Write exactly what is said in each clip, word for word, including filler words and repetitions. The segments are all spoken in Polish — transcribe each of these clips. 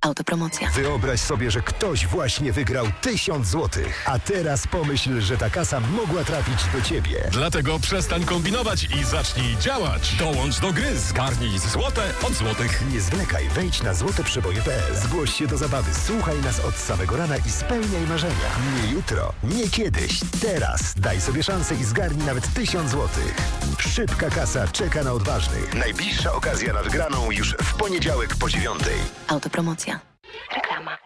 Autopromocja. Wyobraź sobie, że ktoś właśnie wygrał tysiąc złotych, a teraz pomyśl, że ta kasa mogła trafić do ciebie. Dlatego przestań kombinować i zacznij działać. Dołącz do gry, zgarnij złote od złotych. Nie zwlekaj, wejdź na złote przeboje kropka pe el. Zgłoś się do zabawy, słuchaj nas od samego rana i spełniaj marzenia. Nie jutro, nie kiedyś, teraz. Daj sobie szansę i zgarnij nawet tysiąc złotych. Szybka kasa czeka na odważnych. Najbliższa okazja na wygraną już w poniedziałek po dziewiątej. Autopromocja. Reklama.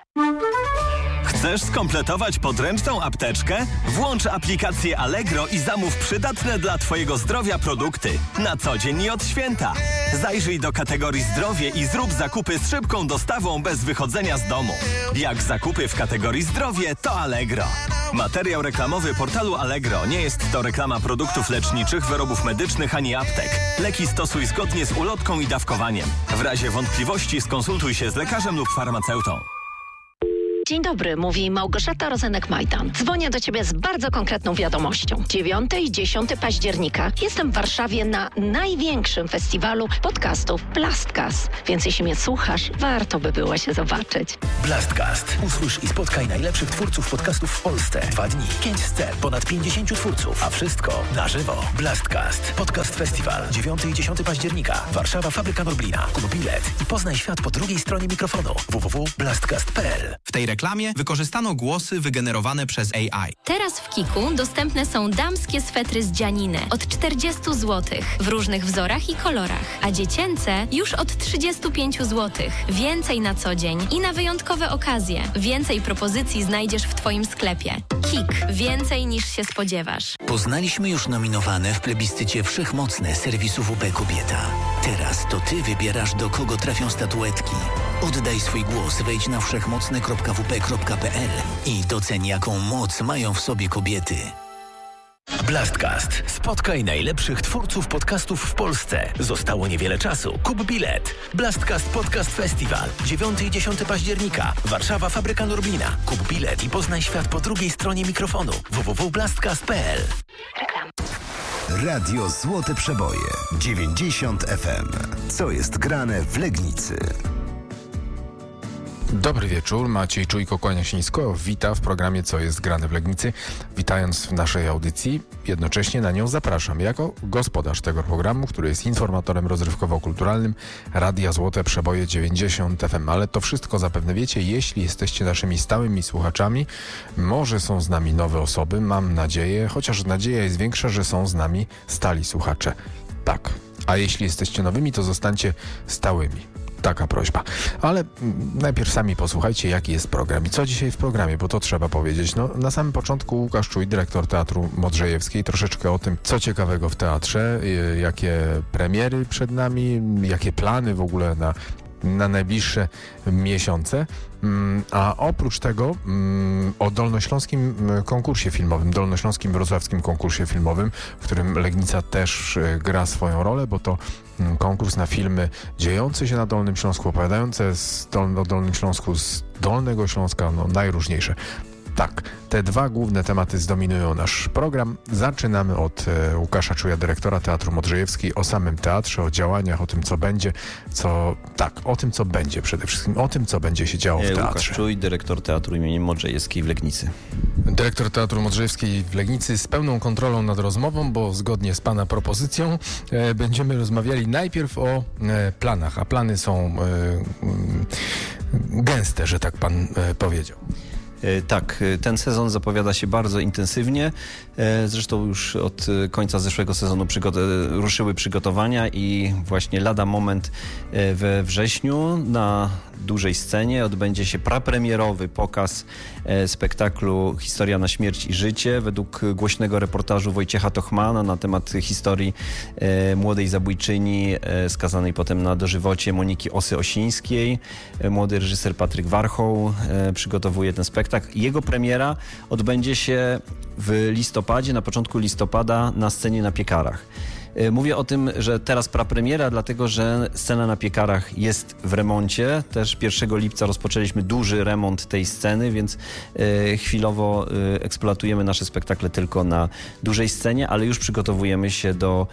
Chcesz skompletować podręczną apteczkę? Włącz aplikację Allegro i zamów przydatne dla Twojego zdrowia produkty. Na co dzień i od święta. Zajrzyj do kategorii zdrowie i zrób zakupy z szybką dostawą bez wychodzenia z domu. Jak zakupy w kategorii zdrowie, to Allegro. Materiał reklamowy portalu Allegro. Nie jest to reklama produktów leczniczych, wyrobów medycznych ani aptek. Leki stosuj zgodnie z ulotką i dawkowaniem. W razie wątpliwości skonsultuj się z lekarzem lub farmaceutą. Dzień dobry, mówi Małgorzata Rozenek-Majdan. Dzwonię do Ciebie z bardzo konkretną wiadomością. dziewiątego i dziesiątego października jestem w Warszawie na największym festiwalu podcastów Blastcast. Więc jeśli mnie słuchasz, warto by było się zobaczyć. Blastcast. Usłysz i spotkaj najlepszych twórców podcastów w Polsce. Dwa dni, pięć scen, ponad pięćdziesięciu twórców, a wszystko na żywo. Blastcast. Podcast Festiwal. dziewiątego i dziesiątego października. Warszawa, Fabryka Norblina. Kup bilet i poznaj świat po drugiej stronie mikrofonu. w w w kropka blastcast kropka p l. W tej reklamie wykorzystano głosy wygenerowane przez A I. Teraz w Kiku dostępne są damskie swetry z dzianiny od czterdziestu złotych w różnych wzorach i kolorach, a dziecięce już od trzydziestu pięciu złotych. Więcej na co dzień i na wyjątkowe okazje. Więcej propozycji znajdziesz w Twoim sklepie. Kik. Więcej niż się spodziewasz. Poznaliśmy już nominowane w plebiscycie Wszechmocne serwisu W P Kobieta. Teraz to Ty wybierasz, do kogo trafią statuetki. Oddaj swój głos, wejdź na wszechmocne kropka w p kropka p l i doceń, jaką moc mają w sobie kobiety. Blastcast. Spotkaj najlepszych twórców podcastów w Polsce. Zostało niewiele czasu. Kup bilet. Blastcast Podcast Festival. dziewiątego i dziesiątego października. Warszawa, Fabryka Norblina. Kup bilet i poznaj świat po drugiej stronie mikrofonu. w w w kropka blastcast kropka p l. Reklama. Radio Złote Przeboje dziewięćdziesiąt F M. Co jest grane w Legnicy? Dobry wieczór, Maciej Czujko, kłania się nisko. Wita w programie Co jest grane w Legnicy. Witając w naszej audycji, jednocześnie na nią zapraszam jako gospodarz tego programu, który jest informatorem rozrywkowo-kulturalnym Radia Złote Przeboje dziewięćdziesiąt F M. Ale to wszystko zapewne wiecie, jeśli jesteście naszymi stałymi słuchaczami. Może są z nami nowe osoby, mam nadzieję, chociaż nadzieja jest większa, że są z nami stali słuchacze. Tak, a jeśli jesteście nowymi, to zostańcie stałymi. Taka prośba. Ale najpierw sami posłuchajcie, jaki jest program i co dzisiaj w programie, bo to trzeba powiedzieć. No, na samym początku Łukasz Czuj, dyrektor Teatru Modrzejewskiej, troszeczkę o tym, co ciekawego w teatrze, jakie premiery przed nami, jakie plany w ogóle na na najbliższe miesiące, a oprócz tego o dolnośląskim konkursie filmowym, dolnośląskim wrocławskim konkursie filmowym, w którym Legnica też gra swoją rolę, bo to konkurs na filmy dziejące się na Dolnym Śląsku, opowiadające z Dol- o Dolnym Śląsku, z Dolnego Śląska, no najróżniejsze. Tak, te dwa główne tematy zdominują nasz program. Zaczynamy od e, Łukasza Czuja, dyrektora Teatru Modrzejewskiej, o samym teatrze, o działaniach, o tym, co będzie, co... Tak, o tym, co będzie przede wszystkim, o tym, co będzie się działo w teatrze. Łukasz Czuj, dyrektor Teatru im. Modrzejewskiej w Legnicy. Dyrektor Teatru Modrzejewskiej w Legnicy z pełną kontrolą nad rozmową, bo zgodnie z Pana propozycją e, będziemy rozmawiali najpierw o e, planach, a plany są e, e, gęste, że tak Pan e, powiedział. Tak, ten sezon zapowiada się bardzo intensywnie. Zresztą już od końca zeszłego sezonu przygo- ruszyły przygotowania i właśnie lada moment we wrześniu na dużej scenie odbędzie się prapremierowy pokaz spektaklu Historia na śmierć i życie według głośnego reportażu Wojciecha Tochmana na temat historii młodej zabójczyni skazanej potem na dożywocie Moniki Osy-Osińskiej. Młody reżyser Patryk Warchoł przygotowuje ten spektakl. Jego premiera odbędzie się w listopadzie, na początku listopada na scenie na Piekarach. Mówię o tym, że teraz prapremiera, dlatego że scena na Piekarach jest w remoncie. Też pierwszego lipca rozpoczęliśmy duży remont tej sceny, więc e, chwilowo e, eksploatujemy nasze spektakle tylko na dużej scenie, ale już przygotowujemy się do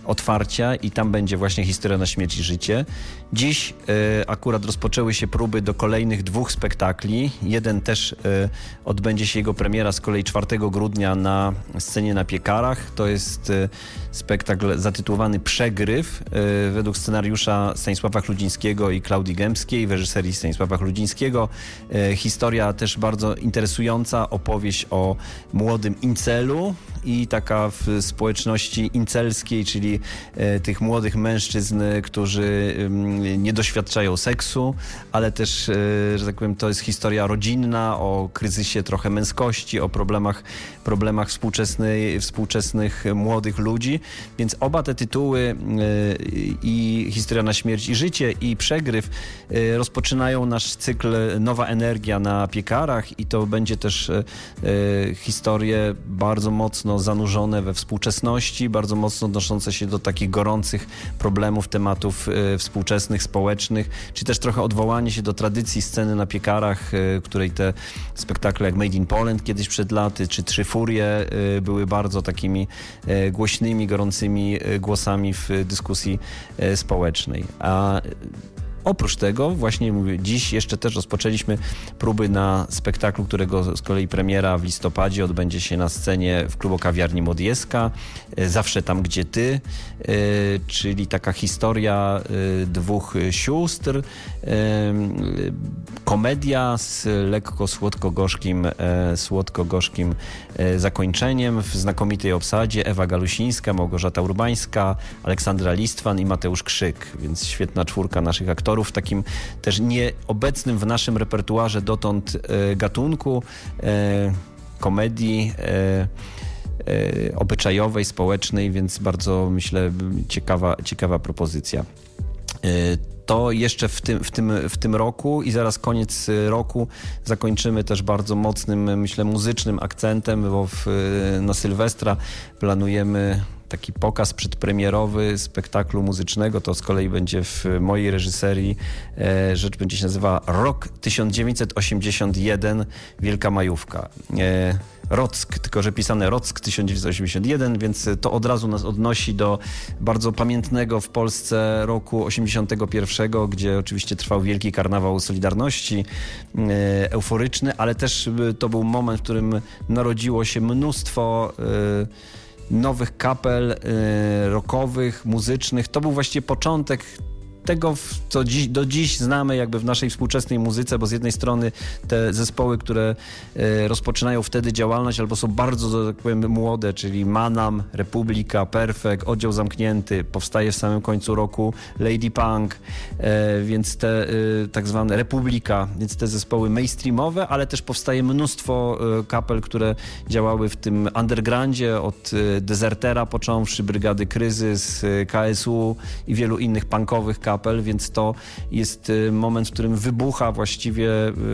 otwarcia i tam będzie właśnie Historia na śmierć i życie. Dziś e, akurat rozpoczęły się próby do kolejnych dwóch spektakli. Jeden też e, odbędzie się jego premiera z kolei czwartego grudnia na scenie na Piekarach. To jest e, spektakl zatytułowany Przegryw e, według scenariusza Stanisława Chludzińskiego i Klaudii Gębskiej w reżyserii Stanisława Chludzińskiego. E, historia też bardzo interesująca, opowieść o młodym incelu i taka w społeczności incelskiej, czyli e, tych młodych mężczyzn, którzy e, nie doświadczają seksu, ale też, e, że tak powiem, to jest historia rodzinna, o kryzysie trochę męskości, o problemach, problemach współczesnej, współczesnych młodych ludzi. Więc oba te tytuły e, i Historia na śmierć i życie i Przegryw e, rozpoczynają nasz cykl Nowa Energia na Piekarach i to będzie też e, historie bardzo mocno zanurzone we współczesności, bardzo mocno odnoszące się do takich gorących problemów, tematów e, współczesnych, społecznych, czy też trochę odwołanie się do tradycji sceny na Piekarach, e, której te spektakle jak Made in Poland kiedyś przed laty, czy Trzy Furie e, były bardzo takimi e, głośnymi, gorącymi e, głosami w dyskusji e, społecznej. A oprócz tego, właśnie mówię, dziś jeszcze też rozpoczęliśmy próby na spektaklu, którego z kolei premiera w listopadzie odbędzie się na scenie w klubu kawiarni Modjeska, Zawsze tam, gdzie ty, czyli taka historia dwóch sióstr, komedia z lekko słodko-gorzkim, słodko-gorzkim zakończeniem w znakomitej obsadzie. Ewa Galusińska, Małgorzata Urbańska, Aleksandra Listwan i Mateusz Krzyk, więc świetna czwórka naszych aktorów w takim też nieobecnym w naszym repertuarze dotąd e, gatunku e, komedii e, e, obyczajowej, społecznej, więc bardzo, myślę, ciekawa, ciekawa propozycja. E, To jeszcze w tym, w, tym, w tym roku i zaraz koniec roku zakończymy też bardzo mocnym, myślę, muzycznym akcentem, bo w, na Sylwestra planujemy taki pokaz przedpremierowy spektaklu muzycznego. To z kolei będzie w mojej reżyserii. E, rzecz będzie się nazywała Rok tysiąc dziewięćset osiemdziesiąt jeden, Wielka Majówka. E, Rock, tylko że pisane Rock tysiąc dziewięćset osiemdziesiąt jeden, więc to od razu nas odnosi do bardzo pamiętnego w Polsce roku osiemdziesiątego pierwszego, gdzie oczywiście trwał wielki karnawał Solidarności, e, euforyczny, ale też to był moment, w którym narodziło się mnóstwo e, nowych kapel y, rockowych, muzycznych. To był właściwie początek tego, co dziś, do dziś znamy jakby w naszej współczesnej muzyce, bo z jednej strony te zespoły, które e, rozpoczynają wtedy działalność albo są bardzo, tak powiem, młode, czyli Manam, Republika, Perfekt, Oddział Zamknięty, powstaje w samym końcu roku Lady Punk, e, więc te e, tak zwane Republika, więc te zespoły mainstreamowe, ale też powstaje mnóstwo e, kapel, które działały w tym undergroundzie, od e, Dezertera począwszy, Brygady Kryzys, e, K S U i wielu innych punkowych kapel. Więc to jest moment, w którym wybucha właściwie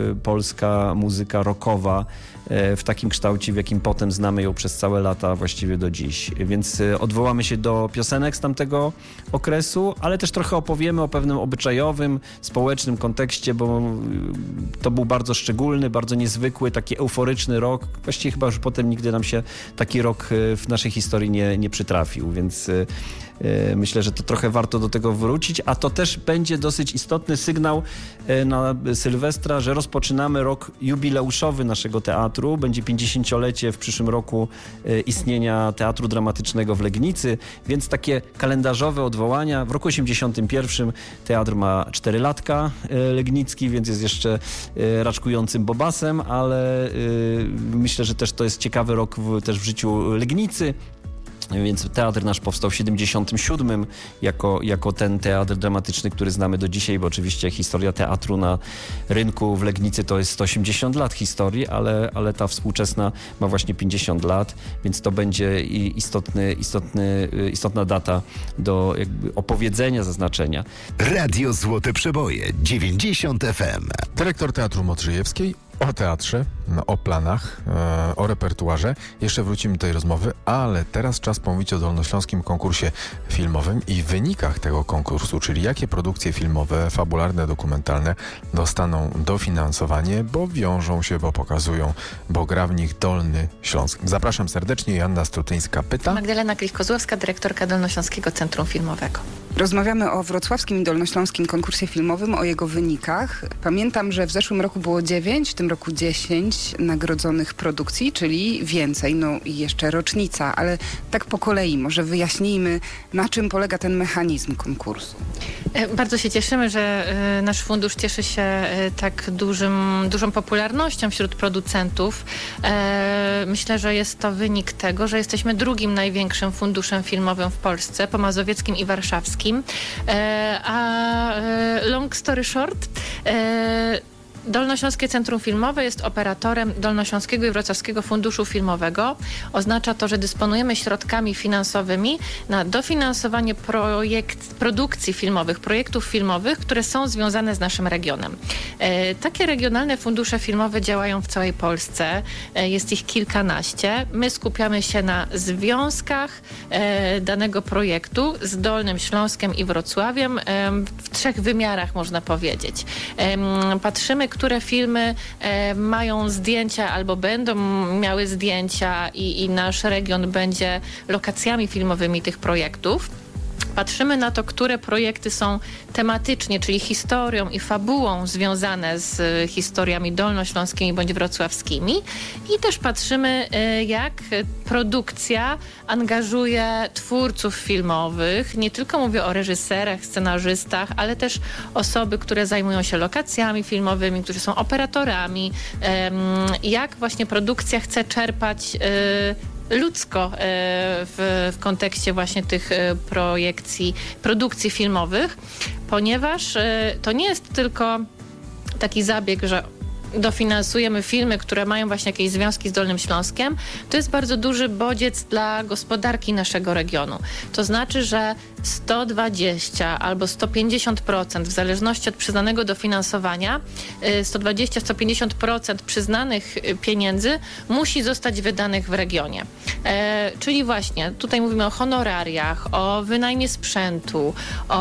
polska muzyka rockowa w takim kształcie, w jakim potem znamy ją przez całe lata, właściwie do dziś. Więc odwołamy się do piosenek z tamtego okresu, ale też trochę opowiemy o pewnym obyczajowym, społecznym kontekście, bo to był bardzo szczególny, bardzo niezwykły, taki euforyczny rok. Właściwie chyba już potem nigdy nam się taki rok w naszej historii nie, nie przytrafił, więc myślę, że to trochę warto do tego wrócić, a to też będzie dosyć istotny sygnał na Sylwestra, że rozpoczynamy rok jubileuszowy naszego teatru. Będzie pięćdziesięciolecie w przyszłym roku istnienia Teatru Dramatycznego w Legnicy, więc takie kalendarzowe odwołania. W roku osiemdziesiątym pierwszym teatr ma cztery latka legnicki, więc jest jeszcze raczkującym bobasem, ale myślę, że też to jest ciekawy rok w, też w życiu Legnicy. Więc teatr nasz powstał w siedemdziesiątym siódmym jako, jako ten teatr dramatyczny, który znamy do dzisiaj, bo oczywiście historia teatru na rynku w Legnicy to jest sto osiemdziesiąt lat historii, ale, ale ta współczesna ma właśnie pięćdziesiąt lat, więc to będzie istotny, istotny, istotna data do jakby opowiedzenia, zaznaczenia. Radio Złote Przeboje, dziewięćdziesiąt F M. Dyrektor Teatru Modrzejewskiej O teatrze, o planach, e, o repertuarze. Jeszcze wrócimy do tej rozmowy, ale teraz czas pomówić o Dolnośląskim Konkursie Filmowym i wynikach tego konkursu, czyli jakie produkcje filmowe, fabularne, dokumentalne dostaną dofinansowanie, bo wiążą się, bo pokazują, bo gra w nich Dolny Śląsk. Zapraszam serdecznie, Joanna Strutyńska pyta. Magdalena Klich-Kozłowska, dyrektorka Dolnośląskiego Centrum Filmowego. Rozmawiamy o wrocławskim i dolnośląskim konkursie filmowym, o jego wynikach. Pamiętam, że w zeszłym roku było dziewięć, w tym roku dziesięć nagrodzonych produkcji, czyli więcej, no i jeszcze rocznica, ale tak po kolei może wyjaśnijmy, na czym polega ten mechanizm konkursu. Bardzo się cieszymy, że nasz fundusz cieszy się tak dużym, dużą popularnością wśród producentów. Myślę, że jest to wynik tego, że jesteśmy drugim największym funduszem filmowym w Polsce, po mazowieckim i warszawskim. A long story short, Dolnośląskie Centrum Filmowe jest operatorem Dolnośląskiego i Wrocławskiego Funduszu Filmowego. Oznacza to, że dysponujemy środkami finansowymi na dofinansowanie projekt, produkcji filmowych, projektów filmowych, które są związane z naszym regionem. E, takie regionalne fundusze filmowe działają w całej Polsce. E, jest ich kilkanaście. My skupiamy się na związkach e, danego projektu z Dolnym Śląskiem i Wrocławiem e, w trzech wymiarach, można powiedzieć. E, patrzymy, które filmy e, mają zdjęcia albo będą miały zdjęcia i, i nasz region będzie lokacjami filmowymi tych projektów. Patrzymy na to, które projekty są tematycznie, czyli historią i fabułą związane z y, historiami dolnośląskimi bądź wrocławskimi i też patrzymy, y, jak produkcja angażuje twórców filmowych. Nie tylko mówię o reżyserach, scenarzystach, ale też osoby, które zajmują się lokacjami filmowymi, którzy są operatorami. Y, jak właśnie produkcja chce czerpać y, ludzko w, w kontekście właśnie tych projekcji, produkcji filmowych, ponieważ to nie jest tylko taki zabieg, że dofinansujemy filmy, które mają właśnie jakieś związki z Dolnym Śląskiem. To jest bardzo duży bodziec dla gospodarki naszego regionu. To znaczy, że sto dwadzieścia albo sto pięćdziesiąt procent w zależności od przyznanego dofinansowania, sto dwadzieścia do stu pięćdziesięciu procent przyznanych pieniędzy musi zostać wydanych w regionie. E, czyli właśnie tutaj mówimy o honorariach, o wynajmie sprzętu,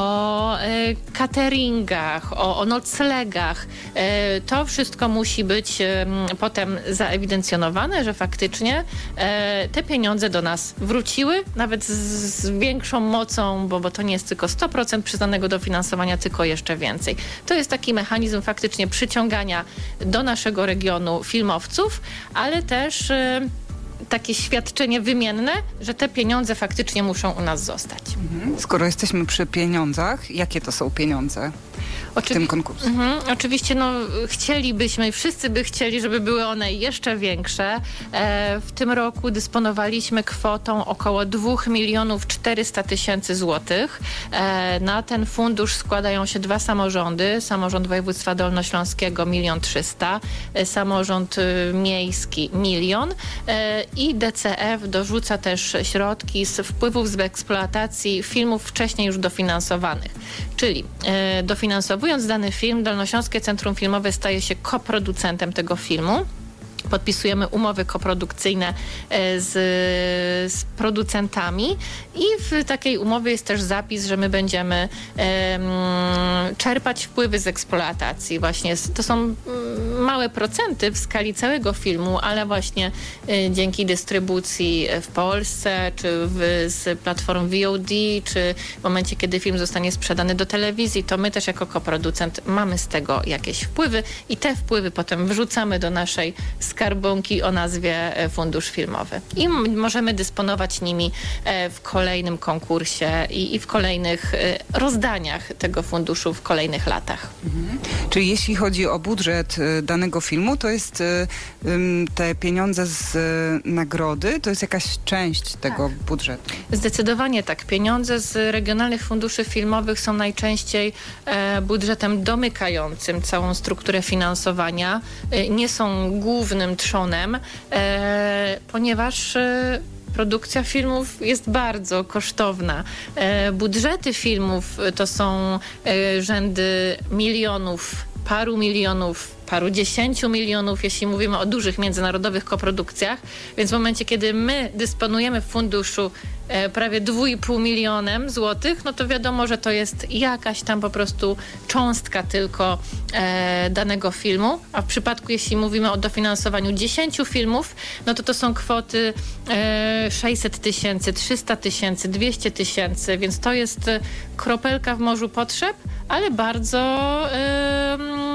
o e, cateringach, o, o noclegach. E, to wszystko musi być e, potem zaewidencjonowane, że faktycznie e, te pieniądze do nas wróciły, nawet z, z większą mocą, Bo, bo to nie jest tylko sto procent przyznanego dofinansowania, tylko jeszcze więcej. To jest taki mechanizm faktycznie przyciągania do naszego regionu filmowców, ale też y, takie świadczenie wymienne, że te pieniądze faktycznie muszą u nas zostać. Mhm. Skoro jesteśmy przy pieniądzach, jakie to są pieniądze w tym konkursie? Mhm. Oczywiście no, chcielibyśmy, wszyscy by chcieli, żeby były one jeszcze większe. E, w tym roku dysponowaliśmy kwotą około dwa miliony czterysta tysięcy złotych. E, na ten fundusz składają się dwa samorządy. Samorząd województwa dolnośląskiego milion trzysta, e, samorząd y, miejski milion e, i D C F dorzuca też środki z wpływów z eksploatacji filmów wcześniej już dofinansowanych. Czyli e, dofinansowując dany film, Dolnośląskie Centrum Filmowe staje się koproducentem tego filmu. Podpisujemy umowy koprodukcyjne z, z producentami i w takiej umowie jest też zapis, że my będziemy um, czerpać wpływy z eksploatacji. Właśnie to są małe procenty w skali całego filmu, ale właśnie y, dzięki dystrybucji w Polsce, czy w, z platform V O D, czy w momencie, kiedy film zostanie sprzedany do telewizji, to my też jako koproducent mamy z tego jakieś wpływy i te wpływy potem wrzucamy do naszej skarbonki o nazwie Fundusz Filmowy. I m- możemy dysponować nimi e, w kolejnym konkursie i, i w kolejnych e, rozdaniach tego funduszu w kolejnych latach. Mhm. Czyli jeśli chodzi o budżet y, danego filmu, to jest y, y, te pieniądze z y, nagrody, to jest jakaś część tego tak. budżetu? Zdecydowanie tak. Pieniądze z regionalnych funduszy filmowych są najczęściej e, budżetem domykającym całą strukturę finansowania. E, nie są głównym trzonem, e, ponieważ e, produkcja filmów jest bardzo kosztowna. E, budżety filmów to są e, rzędy milionów paru milionów, paru dziesięciu milionów, jeśli mówimy o dużych międzynarodowych koprodukcjach. Więc w momencie, kiedy my dysponujemy w funduszu e, prawie dwa i pół milionem złotych, no to wiadomo, że to jest jakaś tam po prostu cząstka tylko e, danego filmu. A w przypadku, jeśli mówimy o dofinansowaniu dziesięciu filmów, no to to są kwoty e, sześćset tysięcy, trzysta tysięcy, dwieście tysięcy, więc to jest kropelka w morzu potrzeb, ale bardzo... E,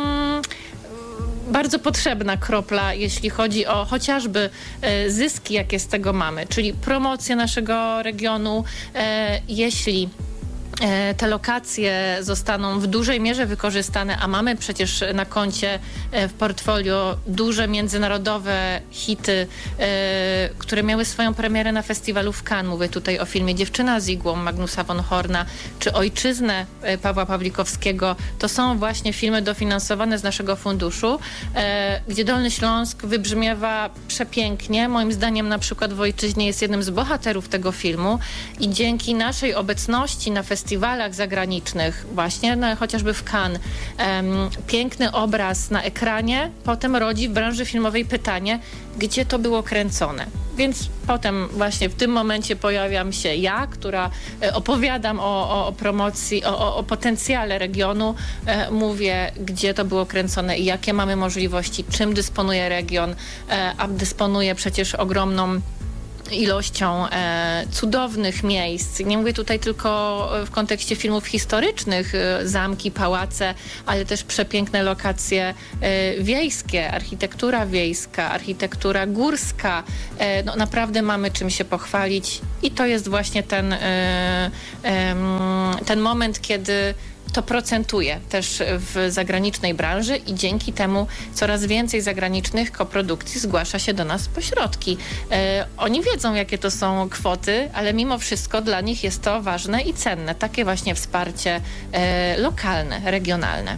bardzo potrzebna kropla, jeśli chodzi o chociażby e, zyski, jakie z tego mamy, czyli promocję naszego regionu, e, jeśli e, te lokacje zostaną w dużej mierze wykorzystane, a mamy przecież na koncie e, w portfolio duże międzynarodowe hity, e, które miały swoją premierę na festiwalu w Cannes. Mówię tutaj o filmie Dziewczyna z igłą Magnusa von Horna, czy Ojczyznę e, Pawła Pawlikowskiego. To są właśnie filmy dofinansowane z naszego funduszu, e, gdzie Dolny Śląsk wybrzmiewa przepięknie. Moim zdaniem na przykład w Ojczyźnie jest jednym z bohaterów tego filmu i dzięki naszej obecności na festiwalach zagranicznych, właśnie no, chociażby w Cannes, em, piękny obraz na ekranie potem rodzi w branży filmowej pytanie, gdzie to było kręcone. Więc potem właśnie w tym momencie pojawiam się ja, która e, opowiadam o, o, o promocji, o, o, o potencjale regionu, e, mówię, gdzie to było kręcone i jakie mamy możliwości, czym dysponuje region, e, a dysponuje przecież ogromną ilością e, cudownych miejsc. Nie mówię tutaj tylko w kontekście filmów historycznych, e, zamki, pałace, ale też przepiękne lokacje e, wiejskie, architektura wiejska, architektura górska. E, no, naprawdę mamy czym się pochwalić i to jest właśnie ten, e, e, ten moment, kiedy to procentuje też w zagranicznej branży i dzięki temu coraz więcej zagranicznych koprodukcji zgłasza się do nas po środki. E, oni wiedzą, jakie to są kwoty, ale mimo wszystko dla nich jest to ważne i cenne. Takie właśnie wsparcie e, lokalne, regionalne.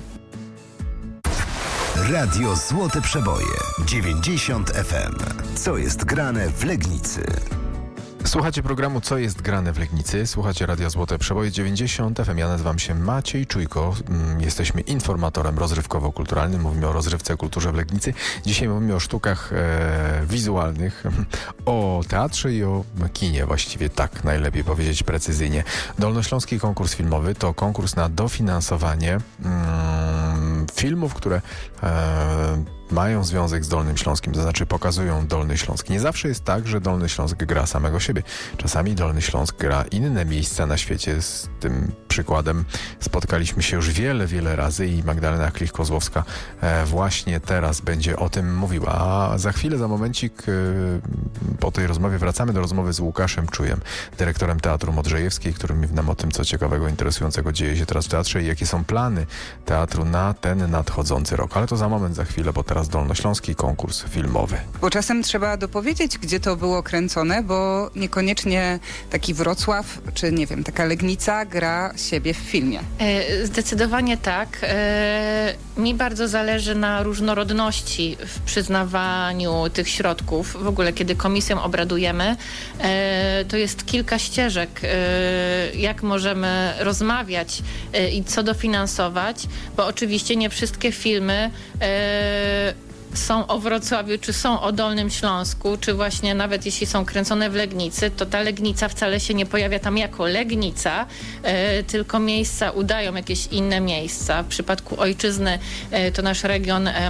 Radio Złote Przeboje dziewięćdziesiąt F M. Co jest grane w Legnicy? Słuchacie programu Co jest grane w Legnicy, słuchacie Radia Złote Przeboje dziewięćdziesiąt F M. Ja nazywam się Maciej Czujko, jesteśmy informatorem rozrywkowo-kulturalnym, mówimy o rozrywce, kulturze w Legnicy. Dzisiaj mówimy o sztukach e, wizualnych, o teatrze i o kinie, właściwie tak najlepiej powiedzieć precyzyjnie. Dolnośląski konkurs filmowy to konkurs na dofinansowanie mm, filmów, które e, mają związek z Dolnym Śląskiem, to znaczy pokazują Dolny Śląsk. Nie zawsze jest tak, że Dolny Śląsk gra samego siebie. Czasami Dolny Śląsk gra inne miejsca na świecie. Z tym przykładem spotkaliśmy się już wiele, wiele razy i Magdalena Klich-Kozłowska e, właśnie teraz będzie o tym mówiła. A za chwilę, za momencik e, po tej rozmowie wracamy do rozmowy z Łukaszem Czujem, dyrektorem Teatru Modrzejewskiej, który mówi nam o tym, co ciekawego, interesującego dzieje się teraz w teatrze i jakie są plany teatru na ten nadchodzący rok. Ale to za moment, za chwilę, bo teraz Dolnośląski konkurs filmowy. Bo czasem trzeba dopowiedzieć, gdzie to było kręcone, bo niekoniecznie taki Wrocław, czy nie wiem, taka Legnica gra siebie w filmie. E, zdecydowanie tak. E, mi bardzo zależy na różnorodności w przyznawaniu tych środków. W ogóle, kiedy komisją obradujemy, e, to jest kilka ścieżek, e, jak możemy rozmawiać e, i co dofinansować, bo oczywiście nie wszystkie filmy e, są o Wrocławiu, czy są o Dolnym Śląsku, czy właśnie nawet jeśli są kręcone w Legnicy, to ta Legnica wcale się nie pojawia tam jako Legnica, e, tylko miejsca udają jakieś inne miejsca. W przypadku Ojczyzny e, to nasz region e,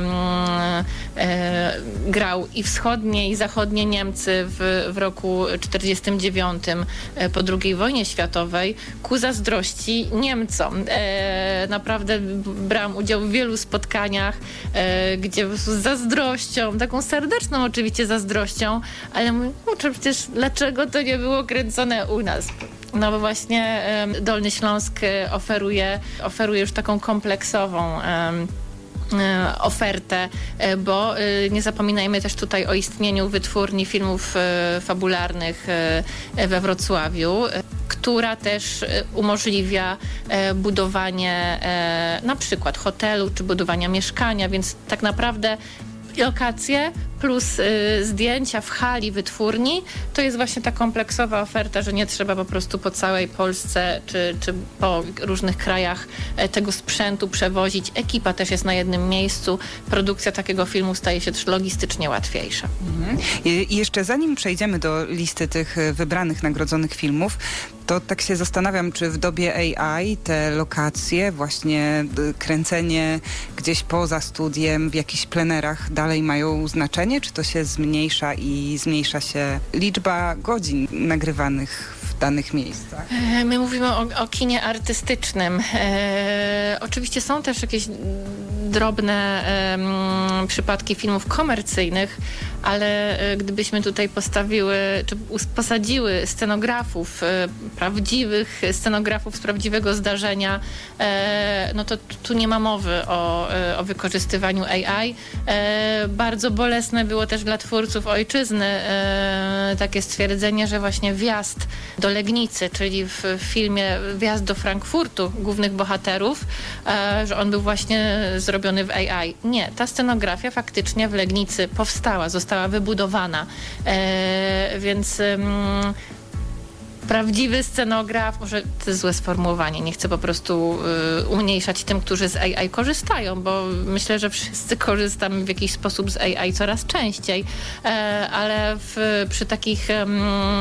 e, grał i wschodnie, i zachodnie Niemcy w, w roku czterdziestym dziewiątym e, po drugiej wojnie światowej ku zazdrości Niemcom. E, naprawdę brałam udział w wielu spotkaniach, e, gdzie za zazdrością, taką serdeczną oczywiście zazdrością, ale mówię, kurczę, przecież dlaczego to nie było kręcone u nas? No bo właśnie um, Dolny Śląsk oferuje, oferuje już taką kompleksową um, ofertę, bo nie zapominajmy też tutaj o istnieniu wytwórni filmów fabularnych we Wrocławiu, która też umożliwia budowanie na przykład hotelu czy budowania mieszkania, więc tak naprawdę lokacje plus y, zdjęcia w hali wytwórni, to jest właśnie ta kompleksowa oferta, że nie trzeba po prostu po całej Polsce czy, czy po różnych krajach e, tego sprzętu przewozić. Ekipa też jest na jednym miejscu. Produkcja takiego filmu staje się też logistycznie łatwiejsza. Mhm. I, I jeszcze zanim przejdziemy do listy tych wybranych, nagrodzonych filmów, to tak się zastanawiam, czy w dobie A I te lokacje, właśnie kręcenie gdzieś poza studiem, w jakichś plenerach dalej mają znaczenie, czy to się zmniejsza i zmniejsza się liczba godzin nagrywanych w danych miejscach? My mówimy o, o kinie artystycznym. E, oczywiście są też jakieś drobne e, przypadki filmów komercyjnych, ale e, gdybyśmy tutaj postawiły, czy posadziły scenografów, e, prawdziwych scenografów z prawdziwego zdarzenia, e, no to tu nie ma mowy o, e, o wykorzystywaniu A I. E, bardzo bolesne było też dla twórców ojczyzny e, takie stwierdzenie, że właśnie wjazd do Legnicy, czyli w filmie Wjazd do Frankfurtu głównych bohaterów, e, że on był właśnie zrobiony w A I. Nie, ta scenografia faktycznie w Legnicy powstała, została wybudowana, e, więc mm, prawdziwy scenograf, może to jest złe sformułowanie, nie chcę po prostu y, umniejszać tym, którzy z A I korzystają, bo myślę, że wszyscy korzystamy w jakiś sposób z A I coraz częściej, e, ale w, przy takich um,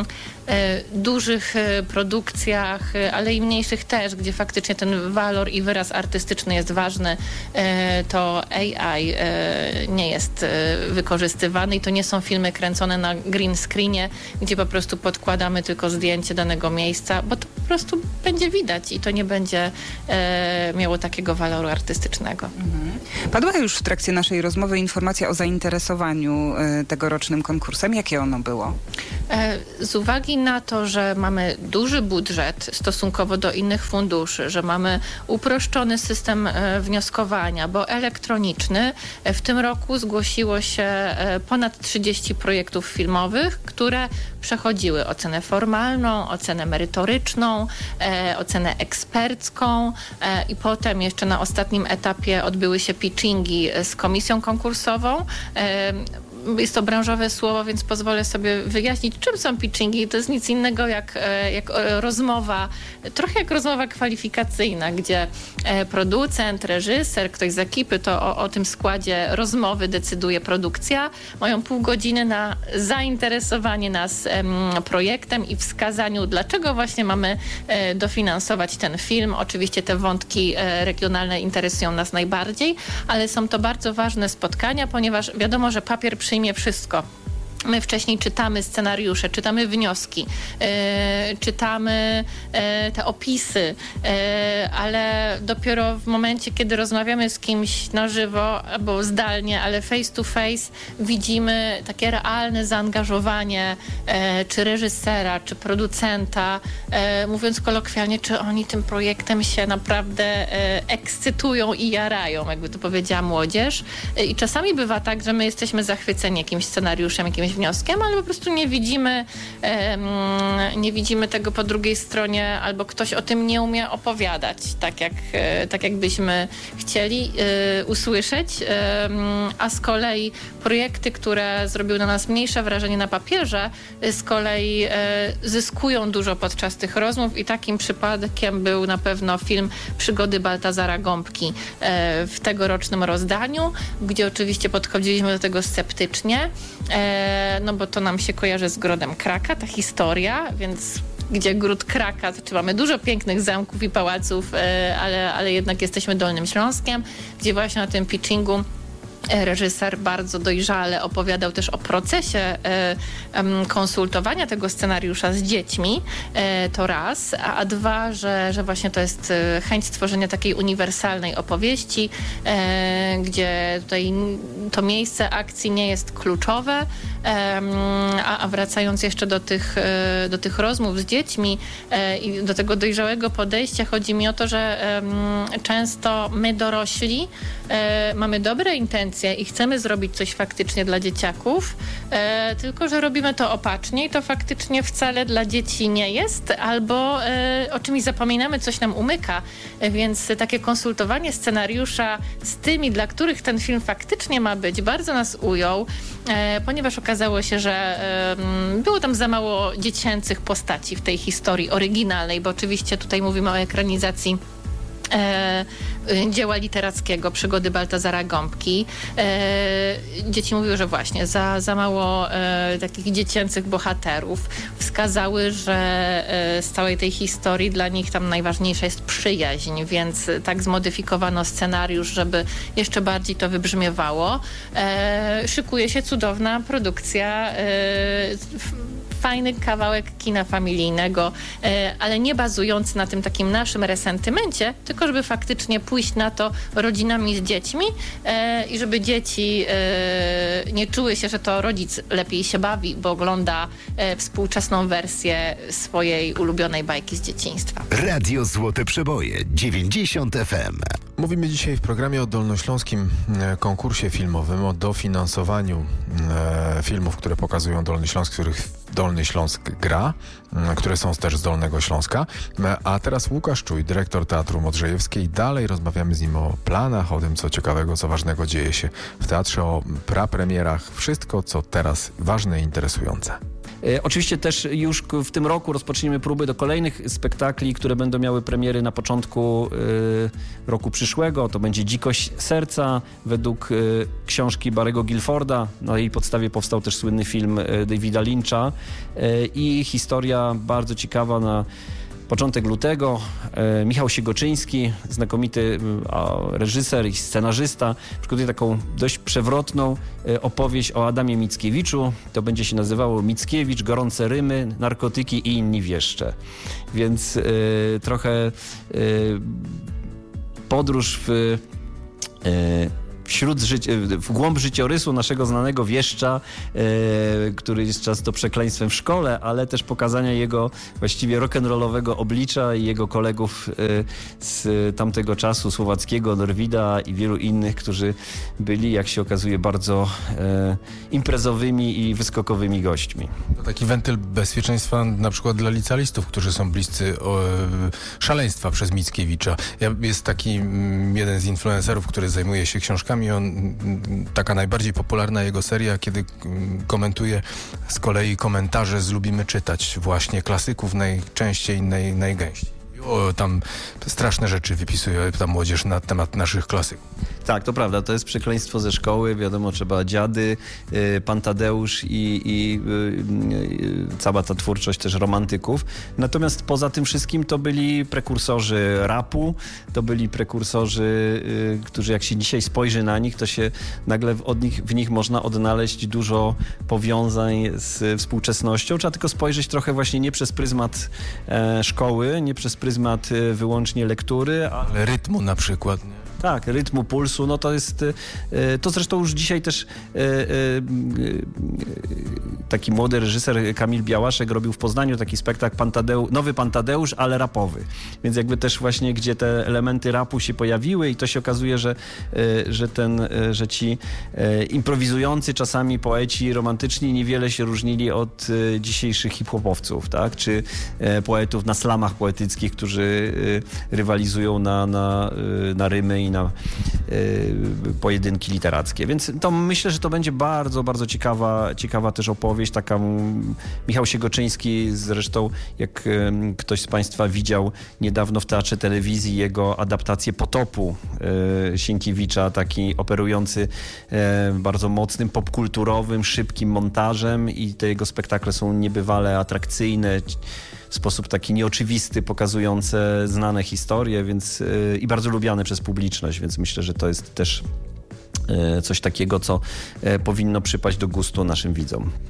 e, dużych e, produkcjach, e, ale i mniejszych też, gdzie faktycznie ten walor i wyraz artystyczny jest ważny, e, to A I e, nie jest e, wykorzystywany i to nie są filmy kręcone na green screenie, gdzie po prostu podkładamy tylko zdjęcie danego miejsca, bo to po prostu będzie widać i to nie będzie e, miało takiego waloru artystycznego. Mhm. Padła już w trakcie naszej rozmowy informacja o zainteresowaniu e, tegorocznym konkursem. Jakie ono było? E, z uwagi na to, że mamy duży budżet stosunkowo do innych funduszy, że mamy uproszczony system e, wnioskowania, bo elektroniczny, e, w tym roku zgłosiło się e, ponad trzydzieści projektów filmowych, które przechodziły ocenę formalną, ocenę merytoryczną, e, ocenę ekspercką e, i potem jeszcze na ostatnim etapie odbyły się pitchingi z komisją konkursową. E, Jest to branżowe słowo, więc pozwolę sobie wyjaśnić, czym są pitchingi. To jest nic innego jak, jak rozmowa, trochę jak rozmowa kwalifikacyjna, gdzie producent, reżyser, ktoś z ekipy, to o, o tym składzie rozmowy decyduje produkcja. Mają pół godziny na zainteresowanie nas em, projektem i wskazaniu, dlaczego właśnie mamy e, dofinansować ten film. Oczywiście te wątki e, regionalne interesują nas najbardziej, ale są to bardzo ważne spotkania, ponieważ wiadomo, że papier przyjmie wszystko. My wcześniej czytamy scenariusze, czytamy wnioski, yy, czytamy yy, te opisy, yy, ale dopiero w momencie, kiedy rozmawiamy z kimś na żywo albo zdalnie, ale face to face, widzimy takie realne zaangażowanie yy, czy reżysera, czy producenta, yy, mówiąc kolokwialnie, czy oni tym projektem się naprawdę yy, ekscytują i jarają, jakby to powiedziała młodzież. Yy, I czasami bywa tak, że my jesteśmy zachwyceni jakimś scenariuszem, jakimś wnioskiem, ale po prostu nie widzimy, um, nie widzimy tego po drugiej stronie, albo ktoś o tym nie umie opowiadać, tak jak, tak jakbyśmy chcieli e, usłyszeć, e, a z kolei projekty, które zrobiły na nas mniejsze wrażenie na papierze, z kolei e, zyskują dużo podczas tych rozmów i takim przypadkiem był na pewno film Przygody Baltazara Gąbki e, w tegorocznym rozdaniu, gdzie oczywiście podchodziliśmy do tego sceptycznie, e, no bo to nam się kojarzy z Grodem Kraka, ta historia, więc gdzie Gród Kraka, to czy mamy dużo pięknych zamków i pałaców, ale, ale jednak jesteśmy Dolnym Śląskiem, gdzie właśnie na tym pitchingu reżyser bardzo dojrzale opowiadał też o procesie e, konsultowania tego scenariusza z dziećmi, e, to raz, a, a dwa, że, że właśnie to jest e, chęć stworzenia takiej uniwersalnej opowieści, e, gdzie tutaj to miejsce akcji nie jest kluczowe, e, a, a wracając jeszcze do tych, e, do tych rozmów z dziećmi e, i do tego dojrzałego podejścia, chodzi mi o to, że e, często my dorośli e, mamy dobre intencje, intencje i chcemy zrobić coś faktycznie dla dzieciaków, e, tylko że robimy to opacznie i to faktycznie wcale dla dzieci nie jest, albo e, o czymś zapominamy, coś nam umyka, e, więc takie konsultowanie scenariusza z tymi, dla których ten film faktycznie ma być, bardzo nas ujął, e, ponieważ okazało się, że e, było tam za mało dziecięcych postaci w tej historii oryginalnej, bo oczywiście tutaj mówimy o ekranizacji E, dzieła literackiego Przygody Baltazara Gąbki. E, dzieci mówiły, że właśnie za, za mało e, takich dziecięcych bohaterów. Wskazały, że e, z całej tej historii dla nich tam najważniejsza jest przyjaźń, więc tak zmodyfikowano scenariusz, żeby jeszcze bardziej to wybrzmiewało. E, szykuje się cudowna produkcja, e, fajny kawałek kina familijnego, e, ale nie bazujący na tym takim naszym resentymencie, tylko żeby faktycznie pójść na to rodzinami z dziećmi e, i żeby dzieci e, nie czuły się, że to rodzic lepiej się bawi, bo ogląda e, współczesną wersję swojej ulubionej bajki z dzieciństwa. Radio Złote Przeboje dziewięćdziesiąt F M. Mówimy dzisiaj w programie o dolnośląskim konkursie filmowym, o dofinansowaniu e, filmów, które pokazują Dolny Śląsk, których Dolny Śląsk gra, które są też z Dolnego Śląska. A teraz Łukasz Czuj, dyrektor Teatru Modrzejewskiej. Dalej rozmawiamy z nim o planach, o tym, co ciekawego, co ważnego dzieje się w teatrze, o prapremierach, wszystko, co teraz ważne i interesujące. Oczywiście też już w tym roku rozpoczniemy próby do kolejnych spektakli, które będą miały premiery na początku y, roku przyszłego. To będzie Dzikość serca według y, książki Barry'ego Guilforda. Na jej podstawie powstał też słynny film y, Davida Lyncha y, i historia bardzo ciekawa na początek lutego. E, Michał Siegoczyński, znakomity a, reżyser i scenarzysta, przygotuje taką dość przewrotną e, opowieść o Adamie Mickiewiczu. To będzie się nazywało Mickiewicz, gorące rymy, narkotyki i inni wieszcze. Więc e, trochę e, podróż w e, Wśród życi- w głąb życiorysu naszego znanego wieszcza, e, który jest często przekleństwem w szkole, ale też pokazania jego właściwie rock'n'rollowego oblicza i jego kolegów e, z tamtego czasu, Słowackiego, Norwida i wielu innych, którzy byli, jak się okazuje, bardzo e, imprezowymi i wyskokowymi gośćmi. To taki wentyl bezpieczeństwa na przykład dla licealistów, którzy są bliscy o, szaleństwa przez Mickiewicza. Ja, jest taki m, jeden z influencerów, który zajmuje się książkami. On, taka najbardziej popularna jego seria, kiedy komentuje z kolei komentarze z Lubimy czytać właśnie klasyków najczęściej, naj, najgęściej. O, tam straszne rzeczy wypisuje ta młodzież na temat naszych klasyków. Tak, to prawda, to jest przekleństwo ze szkoły, wiadomo, trzeba dziady, y, Pan Tadeusz i, i y, y, cała ta twórczość też romantyków. Natomiast poza tym wszystkim to byli prekursorzy rapu, to byli prekursorzy, y, którzy jak się dzisiaj spojrzy na nich, to się nagle od nich, w nich można odnaleźć dużo powiązań z współczesnością. Trzeba tylko spojrzeć trochę właśnie nie przez pryzmat e, szkoły, nie przez pryzmat e, wyłącznie lektury, ale rytmu na przykład, nie? Tak, rytmu, pulsu, no to jest, to zresztą już dzisiaj też taki młody reżyser Kamil Białaszek robił w Poznaniu taki spektakl Pan Tadeusz, Nowy Pan Tadeusz, ale rapowy. Więc jakby też właśnie, gdzie te elementy rapu się pojawiły i to się okazuje, że, że, ten, że ci improwizujący czasami poeci romantyczni niewiele się różnili od dzisiejszych hip-hopowców, tak? Czy poetów na slamach poetyckich, którzy rywalizują na, na, na rymy i na y, pojedynki literackie. Więc to myślę, że to będzie bardzo, bardzo ciekawa, ciekawa też opowieść. Taka m, Michał Siegoczyński zresztą, jak y, ktoś z Państwa widział niedawno w Teatrze Telewizji jego adaptację Potopu y, Sienkiewicza, taki operujący y, bardzo mocnym, popkulturowym, szybkim montażem i te jego spektakle są niebywale atrakcyjne, w sposób taki nieoczywisty, pokazujące znane historie, więc yy, i bardzo lubiane przez publiczność, więc myślę, że to jest też yy, coś takiego, co yy, powinno przypaść do gustu naszym widzom.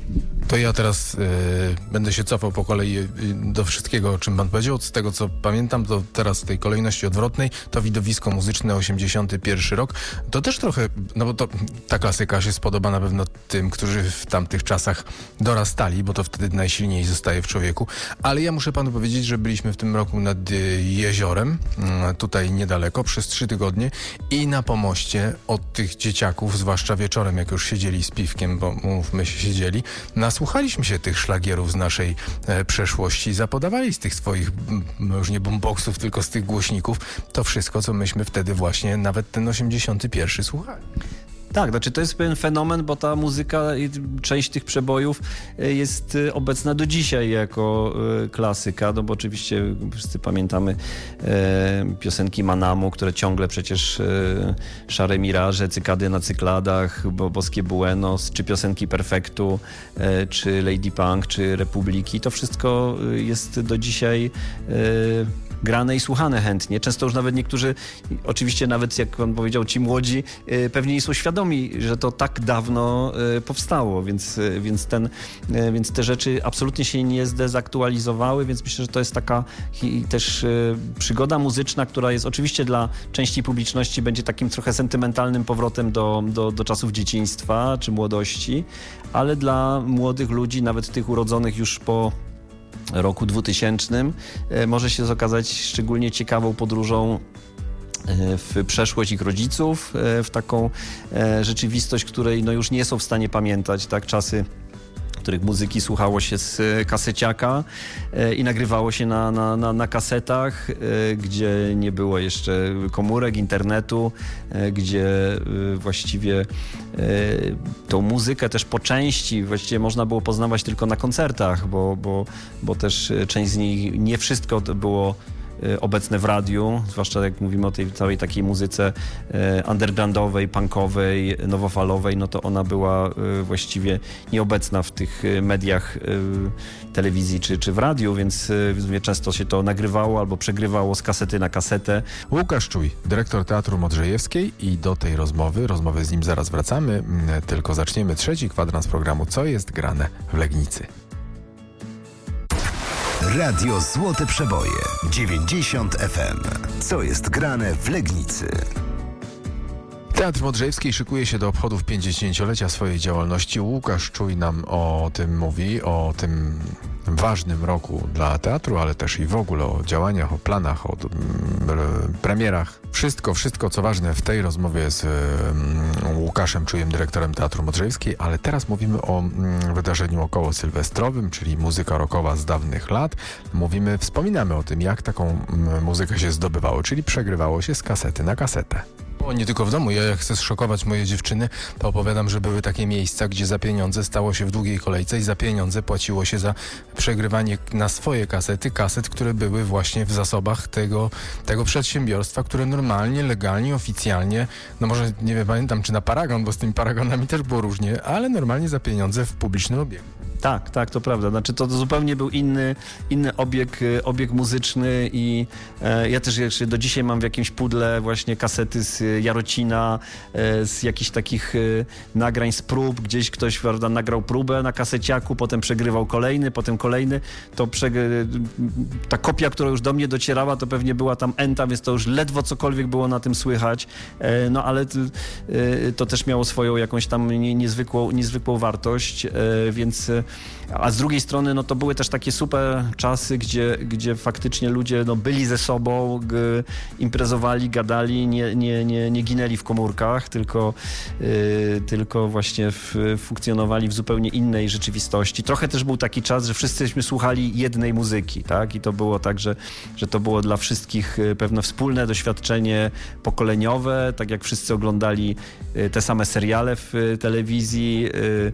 To ja teraz y, będę się cofał po kolei y, do wszystkiego, o czym pan powiedział. Z tego, co pamiętam, to teraz w tej kolejności odwrotnej to widowisko muzyczne osiemdziesiąty pierwszy rok. To też trochę, no bo to ta klasyka się spodoba na pewno tym, którzy w tamtych czasach dorastali, bo to wtedy najsilniej zostaje w człowieku. Ale ja muszę panu powiedzieć, że byliśmy w tym roku nad y, jeziorem, y, tutaj niedaleko, przez trzy tygodnie i na pomoście od tych dzieciaków, zwłaszcza wieczorem, jak już siedzieli z piwkiem, bo mówmy się, siedzieli, nasłuchaliśmy się tych szlagierów z naszej e, przeszłości, zapodawali z tych swoich, m, już nie boomboxów, tylko z tych głośników, to wszystko, co myśmy wtedy właśnie, nawet ten osiemdziesiąty pierwszy słuchali. Tak, znaczy to jest pewien fenomen, bo ta muzyka i część tych przebojów jest obecna do dzisiaj jako klasyka, no bo oczywiście wszyscy pamiętamy e, piosenki Manamu, które ciągle przecież e, Szare Miraże, Cykady na cykladach, bo, Boskie Buenos, czy piosenki Perfektu, e, czy Lady Punk, czy Republiki, to wszystko jest do dzisiaj e, grane i słuchane chętnie. Często już nawet niektórzy, oczywiście nawet jak pan powiedział, ci młodzi, y, pewnie nie są świadomi, że to tak dawno y, powstało, więc, y, więc, ten, y, więc te rzeczy absolutnie się nie zdezaktualizowały, więc myślę, że to jest taka hi, też y, przygoda muzyczna, która jest oczywiście dla części publiczności będzie takim trochę sentymentalnym powrotem do, do, do czasów dzieciństwa czy młodości, ale dla młodych ludzi, nawet tych urodzonych już po roku dwutysięcznym może się okazać szczególnie ciekawą podróżą w przeszłość ich rodziców, w taką rzeczywistość, której no już nie są w stanie pamiętać, tak, czasy, których muzyki słuchało się z kaseciaka i nagrywało się na, na, na, na kasetach, gdzie nie było jeszcze komórek, internetu, gdzie właściwie tą muzykę też po części właściwie można było poznawać tylko na koncertach, bo, bo, bo też część z nich, nie wszystko było obecne w radiu, zwłaszcza jak mówimy o tej całej takiej muzyce undergroundowej, punkowej, nowofalowej, no to ona była właściwie nieobecna w tych mediach telewizji czy, czy w radiu, więc często się to nagrywało albo przegrywało z kasety na kasetę. Łukasz Czuj, dyrektor Teatru Modrzejewskiej i do tej rozmowy, rozmowy z nim zaraz wracamy, tylko zaczniemy trzeci kwadrans programu Co jest grane w Legnicy. Radio Złote Przeboje dziewięćdziesiąt F M. Co jest grane w Legnicy? Teatr Modrzejewski szykuje się do obchodów pięćdziesięciolecia swojej działalności. Łukasz Czuj nam o tym mówi, o tym ważnym roku dla teatru, ale też i w ogóle o działaniach, o planach, o mm, premierach. Wszystko, wszystko co ważne w tej rozmowie z mm, Łukaszem Czujem, dyrektorem Teatru Modrzejewskiej, ale teraz mówimy o mm, wydarzeniu około sylwestrowym, czyli muzyka rockowa z dawnych lat. Mówimy, wspominamy o tym, jak taką mm, muzykę się zdobywało, czyli przegrywało się z kasety na kasetę. O, nie tylko w domu. Ja jak chcę zszokować moje dziewczyny, to opowiadam, że były takie miejsca, gdzie za pieniądze stało się w długiej kolejce i za pieniądze płaciło się za przegrywanie na swoje kasety, kaset, które były właśnie w zasobach tego, tego przedsiębiorstwa, które normalnie, legalnie, oficjalnie, no może nie wiem, pamiętam czy na Paragon, bo z tymi Paragonami też było różnie, ale normalnie za pieniądze w publicznym obiegu. Tak, tak, to prawda. Znaczy to, to zupełnie był inny, inny obieg, obieg muzyczny i e, ja też jeszcze do dzisiaj mam w jakimś pudle właśnie kasety z Jarocina, e, z jakichś takich e, nagrań z prób. Gdzieś ktoś, prawda, nagrał próbę na kaseciaku, potem przegrywał kolejny, potem kolejny. To przegry... ta kopia, która już do mnie docierała, to pewnie była tam enta, więc to już ledwo cokolwiek było na tym słychać. E, no ale e, to też miało swoją jakąś tam nie, niezwykłą, niezwykłą wartość, e, więc a z drugiej strony no to były też takie super czasy, gdzie, gdzie faktycznie ludzie no, byli ze sobą, g, imprezowali, gadali, nie, nie, nie, nie ginęli w komórkach, tylko, y, tylko właśnie w, funkcjonowali w zupełnie innej rzeczywistości. Trochę też był taki czas, że wszyscyśmy słuchali jednej muzyki, tak? I to było tak, że, że to było dla wszystkich pewne wspólne doświadczenie pokoleniowe, tak jak wszyscy oglądali te same seriale w telewizji,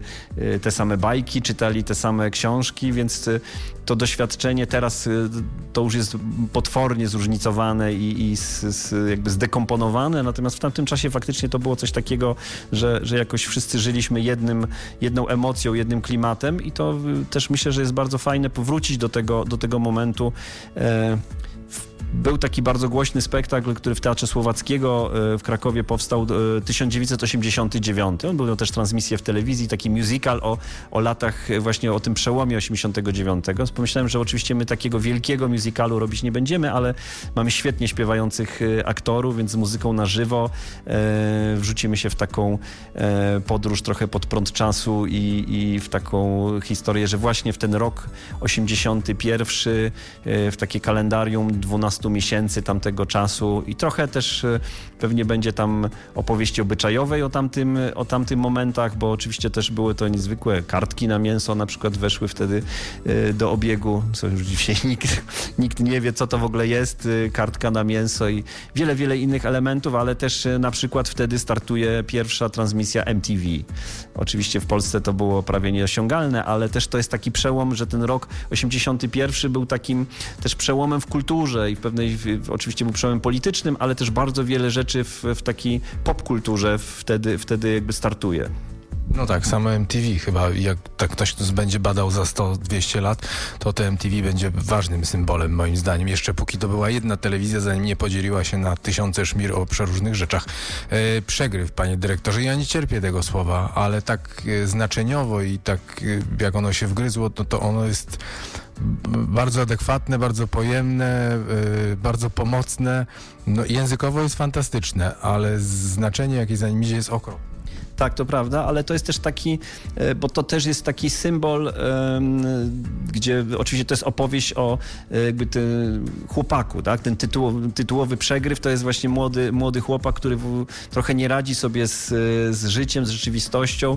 te same bajki, czytali te same książki, więc to doświadczenie teraz to już jest potwornie zróżnicowane i, i z, z jakby zdekomponowane, natomiast w tamtym czasie faktycznie to było coś takiego, że, że jakoś wszyscy żyliśmy jednym, jedną emocją, jednym klimatem i to też myślę, że jest bardzo fajne powrócić do tego, do tego momentu. E, Był taki bardzo głośny spektakl, który w Teatrze Słowackiego w Krakowie powstał tysiąc dziewięćset osiemdziesiąty dziewiąty. On był też transmisję w telewizji, taki musical o, o latach, właśnie o tym przełomie osiemdziesiątego dziewiątego. Pomyślałem, że oczywiście my takiego wielkiego musicalu robić nie będziemy, ale mamy świetnie śpiewających aktorów, więc z muzyką na żywo e, wrzucimy się w taką e, podróż trochę pod prąd czasu i, i w taką historię, że właśnie w ten rok osiemdziesiąty pierwszy, e, w takie kalendarium dwunastu miesięcy tamtego czasu i trochę też e, pewnie będzie tam opowieści obyczajowej o tamtym, o tamtym momentach, bo oczywiście też były to niezwykłe kartki na mięso, na przykład weszły wtedy e, do obiegu, co już dzisiaj nikt, nikt nie wie, co to w ogóle jest, e, kartka na mięso i wiele, wiele innych elementów, ale też e, na przykład wtedy startuje pierwsza transmisja M T V. Oczywiście w Polsce to było prawie nieosiągalne, ale też to jest taki przełom, że ten rok osiemdziesiąty pierwszy był takim też przełomem w kulturze i w pewnej, w, oczywiście był przełomem politycznym, ale też bardzo wiele rzeczy w, w takiej popkulturze wtedy, wtedy jakby startuje. No tak, samo M T V chyba, jak tak ktoś będzie badał za sto dwieście lat, to to M T V będzie ważnym symbolem moim zdaniem. Jeszcze póki to była jedna telewizja, zanim nie podzieliła się na tysiące szmir o przeróżnych rzeczach. E, przegryw, panie dyrektorze, ja nie cierpię tego słowa, ale tak e, znaczeniowo i tak e, jak ono się wgryzło, to, to ono jest bardzo adekwatne, bardzo pojemne, yy, bardzo pomocne. No, językowo jest fantastyczne, ale znaczenie, jakie za nim idzie, jest okropne. Tak, to prawda, ale to jest też taki, bo to też jest taki symbol, gdzie oczywiście to jest opowieść o jakby tym chłopaku, tak? Ten tytułowy, tytułowy przegryw to jest właśnie młody, młody chłopak, który w, trochę nie radzi sobie z, z życiem, z rzeczywistością,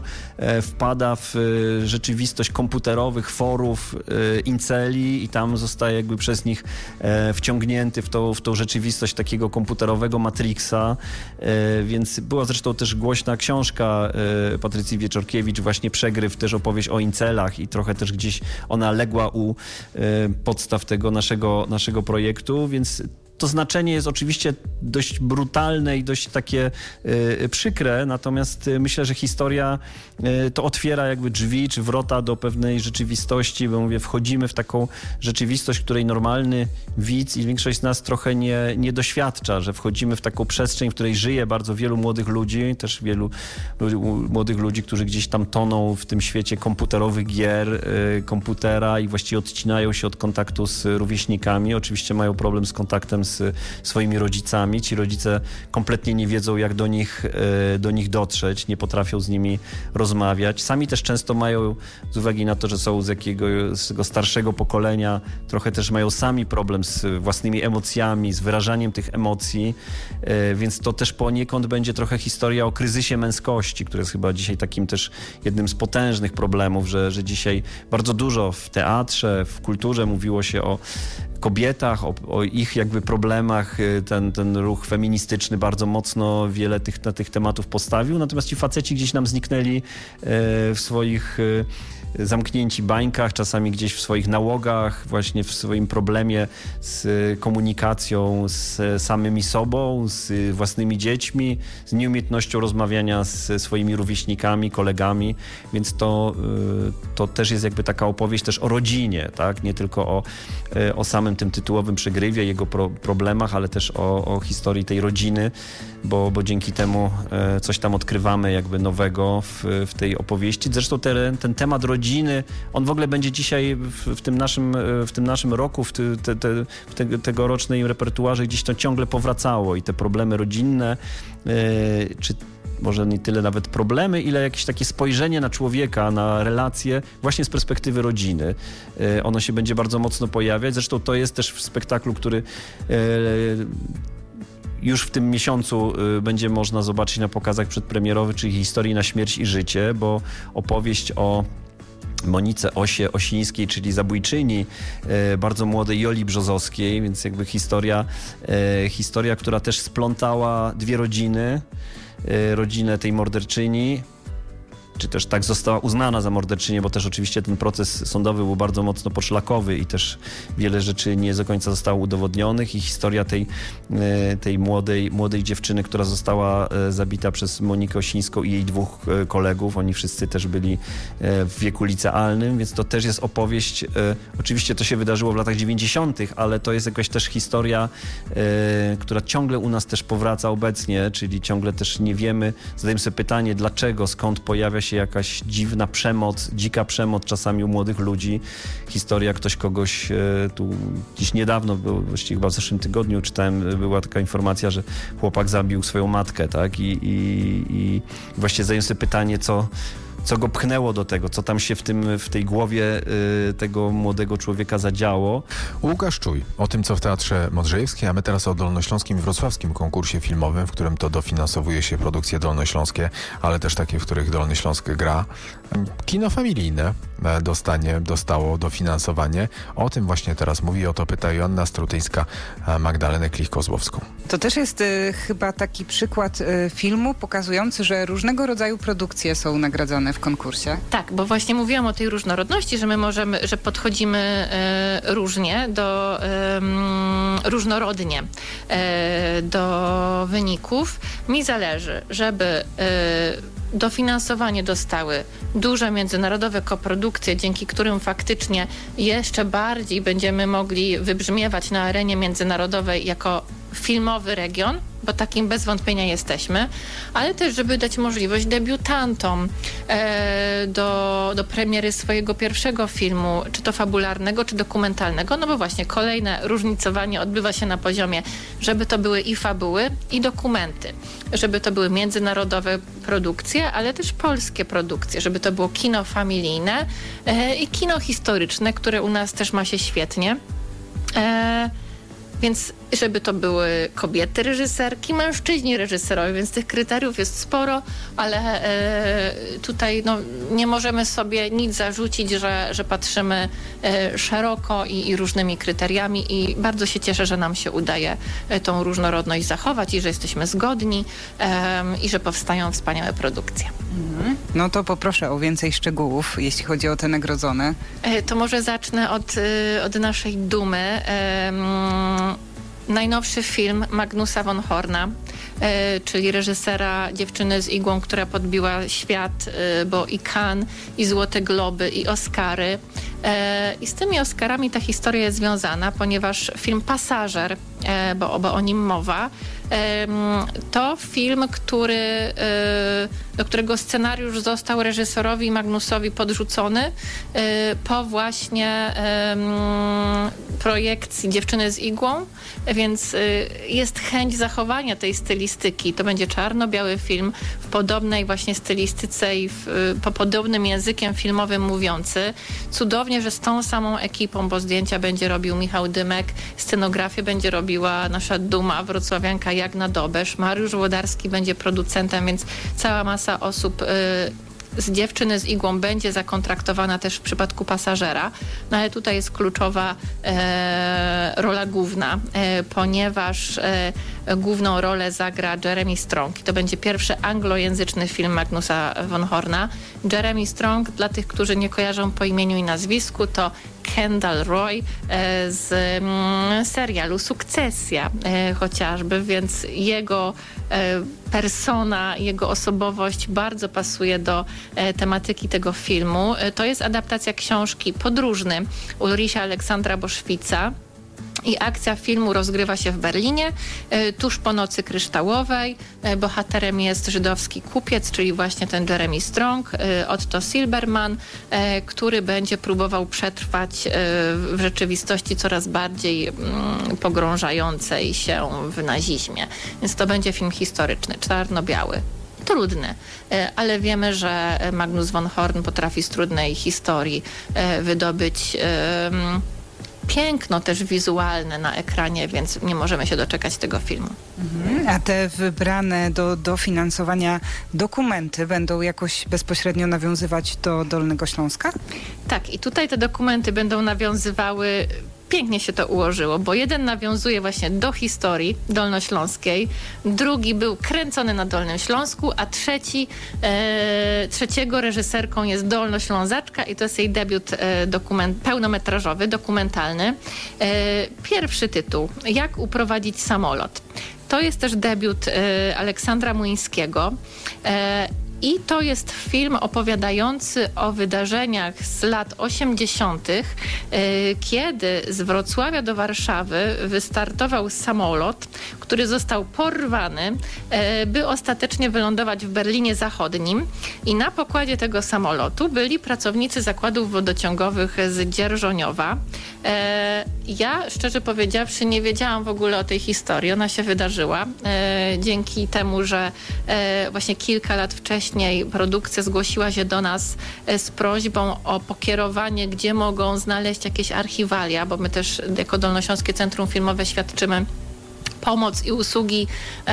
wpada w rzeczywistość komputerowych forów, inceli i tam zostaje jakby przez nich wciągnięty w tą, w tą rzeczywistość takiego komputerowego Matrixa, więc była zresztą też głośna książka Patrycji Wieczorkiewicz, właśnie Przegryw, też opowieść o incelach i trochę też gdzieś ona legła u podstaw tego naszego, naszego projektu, więc to znaczenie jest oczywiście dość brutalne i dość takie y, przykre, natomiast y, myślę, że historia y, to otwiera jakby drzwi czy wrota do pewnej rzeczywistości, bo mówię, wchodzimy w taką rzeczywistość, której normalny widz i większość z nas trochę nie, nie doświadcza, że wchodzimy w taką przestrzeń, w której żyje bardzo wielu młodych ludzi, też wielu ludzi, młodych ludzi, którzy gdzieś tam toną w tym świecie komputerowych gier, y, komputera i właściwie odcinają się od kontaktu z rówieśnikami. Oczywiście mają problem z kontaktem z swoimi rodzicami. Ci rodzice kompletnie nie wiedzą, jak do nich, do nich dotrzeć, nie potrafią z nimi rozmawiać. Sami też często mają, z uwagi na to, że są z jakiegoś z tego starszego pokolenia, trochę też mają sami problem z własnymi emocjami, z wyrażaniem tych emocji, więc to też poniekąd będzie trochę historia o kryzysie męskości, który jest chyba dzisiaj takim też jednym z potężnych problemów, że, że dzisiaj bardzo dużo w teatrze, w kulturze mówiło się o kobietach, o, o ich jakby problemach. Ten, ten ruch feministyczny bardzo mocno wiele tych, na tych tematów postawił, natomiast ci faceci gdzieś nam zniknęli w swoich zamknięci bańkach, czasami gdzieś w swoich nałogach, właśnie w swoim problemie z komunikacją z samymi sobą, z własnymi dziećmi, z nieumiejętnością rozmawiania z swoimi rówieśnikami, kolegami, więc to, to też jest jakby taka opowieść też o rodzinie, tak? Nie tylko o, o samym tym tytułowym przegrywie, jego pro, problemach, ale też o, o historii tej rodziny, bo, bo dzięki temu coś tam odkrywamy jakby nowego w, w tej opowieści. Zresztą te, ten temat rodziny, on w ogóle będzie dzisiaj w, w tym naszym, w tym naszym roku, w, te, te, te, w te, tegorocznej repertuarze gdzieś to ciągle powracało i te problemy rodzinne, yy, czy może nie tyle nawet problemy, ile jakieś takie spojrzenie na człowieka, na relacje właśnie z perspektywy rodziny. Yy, ono się będzie bardzo mocno pojawiać. Zresztą to jest też w spektaklu, który yy, już w tym miesiącu y, będzie można zobaczyć na pokazach przedpremierowych, czyli Historii na śmierć i życie, bo opowieść o Monice Osie Osińskiej, czyli zabójczyni, y, bardzo młodej Joli Brzozowskiej, więc jakby historia, y, historia, która też splątała dwie rodziny, y, rodzinę tej morderczyni czy też tak została uznana za morderczynię, bo też oczywiście ten proces sądowy był bardzo mocno poszlakowy i też wiele rzeczy nie do końca zostało udowodnionych i historia tej, tej młodej, młodej dziewczyny, która została zabita przez Monikę Osińską i jej dwóch kolegów, oni wszyscy też byli w wieku licealnym, więc to też jest opowieść, oczywiście to się wydarzyło w latach dziewięćdziesiątych, ale to jest jakaś też historia, która ciągle u nas też powraca obecnie, czyli ciągle też nie wiemy, zadajemy sobie pytanie, dlaczego, skąd pojawia się jakaś dziwna przemoc, dzika przemoc czasami u młodych ludzi. Historia, ktoś kogoś tu dziś niedawno, właściwie chyba w zeszłym tygodniu czytałem, była taka informacja, że chłopak zabił swoją matkę, tak? I, i, i właściwie zadajemy sobie pytanie, co co go pchnęło do tego, co tam się w, tym, w tej głowie y, tego młodego człowieka zadziało. Łukasz Czuj o tym, co w Teatrze Modrzejewskim, a my teraz o dolnośląskim i wrocławskim konkursie filmowym, w którym to dofinansowuje się produkcje dolnośląskie, ale też takie, w których Dolny Śląsk gra. Kino familijne dostanie, dostało dofinansowanie. O tym właśnie teraz mówi, o to pyta Joanna Strutyńska, Magdalenę Klich-Kozłowską. To też jest y, chyba taki przykład y, filmu pokazujący, że różnego rodzaju produkcje są nagradzane w konkursie. Tak, bo właśnie mówiłam o tej różnorodności, że my możemy, że podchodzimy e, różnie, do, e, różnorodnie e, do wyników. Mi zależy, żeby e, dofinansowanie dostały duże międzynarodowe koprodukcje, dzięki którym faktycznie jeszcze bardziej będziemy mogli wybrzmiewać na arenie międzynarodowej jako filmowy region, bo takim bez wątpienia jesteśmy, ale też, żeby dać możliwość debiutantom e, do, do premiery swojego pierwszego filmu, czy to fabularnego, czy dokumentalnego, no bo właśnie kolejne różnicowanie odbywa się na poziomie, żeby to były i fabuły, i dokumenty, żeby to były międzynarodowe produkcje, ale też polskie produkcje, żeby to było kino familijne e, i kino historyczne, które u nas też ma się świetnie. E, Więc żeby to były kobiety reżyserki, mężczyźni reżyserowie, więc tych kryteriów jest sporo, ale e, tutaj no, nie możemy sobie nic zarzucić, że, że patrzymy e, szeroko i, i różnymi kryteriami i bardzo się cieszę, że nam się udaje e, tą różnorodność zachować i że jesteśmy zgodni e, i że powstają wspaniałe produkcje. Mhm. No to poproszę o więcej szczegółów, jeśli chodzi o te nagrodzone. E, to może zacznę od, od naszej dumy. E, Najnowszy film Magnusa von Horna, e, czyli reżysera Dziewczyny z igłą, która podbiła świat, e, bo i Cannes, i Złote Globy, i Oscary. E, I z tymi Oscarami ta historia jest związana, ponieważ film Pasażer, e, bo, bo o nim mowa, e, to film, który, e, do którego scenariusz został reżyserowi Magnusowi podrzucony e, po właśnie e, projekcji Dziewczyny z igłą, więc e, jest chęć zachowania tej stylistyki. To będzie czarno-biały film w podobnej właśnie stylistyce i w, po podobnym językiem filmowym mówiący. Cudownie, że z tą samą ekipą, bo zdjęcia będzie robił Michał Dymek, scenografię będzie robiła nasza duma, wrocławianka Jagna Dobesz, Mariusz Włodarski będzie producentem, więc cała masa osób y, z Dziewczyny z igłą będzie zakontraktowana też w przypadku Pasażera, no ale tutaj jest kluczowa e, rola główna, e, ponieważ e, główną rolę zagra Jeremy Strong. I to będzie pierwszy anglojęzyczny film Magnusa von Horna. Jeremy Strong, dla tych, którzy nie kojarzą po imieniu i nazwisku, to Kendall Roy e, z mm, serialu Sukcesja e, chociażby, więc jego e, persona, jego osobowość bardzo pasuje do e, tematyki tego filmu. E, to jest adaptacja książki Podróżny Ulricha Aleksandra Boszwica. I akcja filmu rozgrywa się w Berlinie, e, tuż po Nocy Kryształowej. E, bohaterem jest żydowski kupiec, czyli właśnie ten Jeremy Strong, e, Otto Silberman, e, który będzie próbował przetrwać e, w rzeczywistości coraz bardziej mm, pogrążającej się w nazizmie. Więc to będzie film historyczny, czarno-biały. Trudny, e, ale wiemy, że Magnus von Horn potrafi z trudnej historii e, wydobyć e, piękno też wizualne na ekranie, więc nie możemy się doczekać tego filmu. Mhm. A te wybrane do dofinansowania dokumenty będą jakoś bezpośrednio nawiązywać do Dolnego Śląska? Tak, i tutaj te dokumenty będą nawiązywały pięknie się to ułożyło, bo jeden nawiązuje właśnie do historii dolnośląskiej, drugi był kręcony na Dolnym Śląsku, a trzeci, e, trzeciego reżyserką jest dolnoślązaczka i to jest jej debiut e, dokument, pełnometrażowy, dokumentalny. E, pierwszy tytuł, Jak uprowadzić samolot. To jest też debiut e, Aleksandra Młyńskiego. E, I to jest film opowiadający o wydarzeniach z lat osiemdziesiątych, kiedy z Wrocławia do Warszawy wystartował samolot, który został porwany, by ostatecznie wylądować w Berlinie Zachodnim. I na pokładzie tego samolotu byli pracownicy zakładów wodociągowych z Dzierżoniowa. Ja, szczerze powiedziawszy, nie wiedziałam w ogóle o tej historii. Ona się wydarzyła dzięki temu, że właśnie kilka lat wcześniej produkcja zgłosiła się do nas z prośbą o pokierowanie, gdzie mogą znaleźć jakieś archiwalia, bo my też jako Dolnośląskie Centrum Filmowe świadczymy pomoc i usługi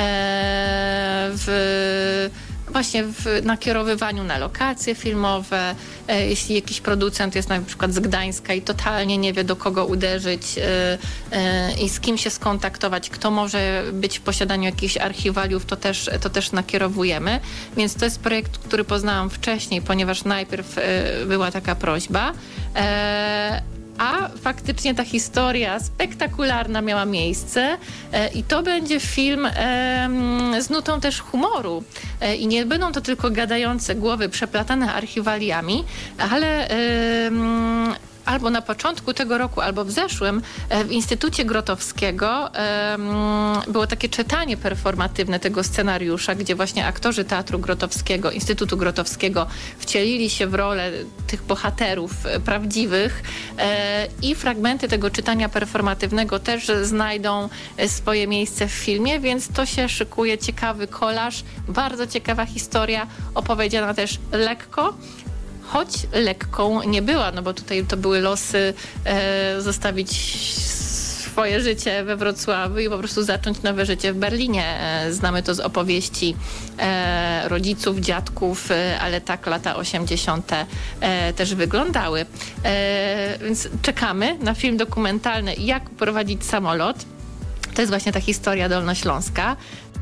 w właśnie w nakierowywaniu na lokacje filmowe. E, jeśli jakiś producent jest na przykład z Gdańska i totalnie nie wie, do kogo uderzyć e, e, i z kim się skontaktować, kto może być w posiadaniu jakichś archiwaliów, to też, to też nakierowujemy. Więc to jest projekt, który poznałam wcześniej, ponieważ najpierw e, była taka prośba. E, A faktycznie ta historia spektakularna miała miejsce e, i to będzie film e, z nutą też humoru. E, I nie będą to tylko gadające głowy przeplatane archiwaliami, ale e, albo na początku tego roku, albo w zeszłym w Instytucie Grotowskiego um, było takie czytanie performatywne tego scenariusza, gdzie właśnie aktorzy Teatru Grotowskiego, Instytutu Grotowskiego wcielili się w rolę tych bohaterów prawdziwych e, i fragmenty tego czytania performatywnego też znajdą swoje miejsce w filmie, więc to się szykuje ciekawy kolaż, bardzo ciekawa historia, opowiedziana też lekko, choć lekką nie była, no bo tutaj to były losy e, zostawić swoje życie we Wrocławiu i po prostu zacząć nowe życie w Berlinie. E, znamy to z opowieści e, rodziców, dziadków, e, ale tak lata osiemdziesiąte e, też wyglądały. E, więc czekamy na film dokumentalny Jak uprowadzić samolot. To jest właśnie ta historia dolnośląska.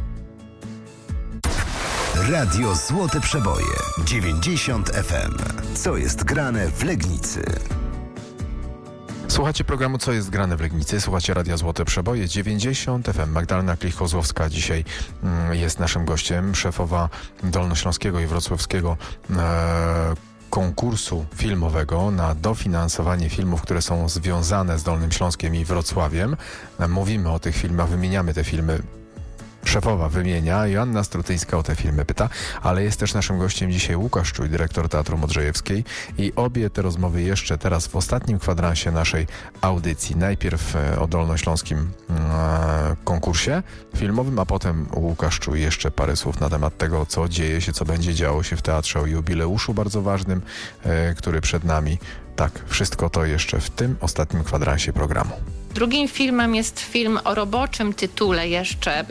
Radio Złote Przeboje dziewięćdziesiąt F M. Co jest grane w Legnicy? Słuchacie programu Co jest grane w Legnicy, słuchacie Radia Złote Przeboje dziewięćdziesiąt F M. Magdalena Klich-Kozłowska dzisiaj mm, jest naszym gościem, szefowa Dolnośląskiego i Wrocławskiego e, konkursu filmowego na dofinansowanie filmów, które są związane z Dolnym Śląskiem i Wrocławiem. E, mówimy o tych filmach, wymieniamy te filmy. Szefowa wymienia, Joanna Strutyńska o te filmy pyta, ale jest też naszym gościem dzisiaj Łukasz Czuj, dyrektor Teatru Modrzejewskiej i obie te rozmowy jeszcze teraz w ostatnim kwadransie naszej audycji. Najpierw o dolnośląskim e, konkursie filmowym, a potem Łukasz Czuj jeszcze parę słów na temat tego, co dzieje się, co będzie działo się w teatrze, o jubileuszu bardzo ważnym, e, który przed nami. Tak, wszystko to jeszcze w tym ostatnim kwadransie programu. Drugim filmem jest film o roboczym tytule jeszcze,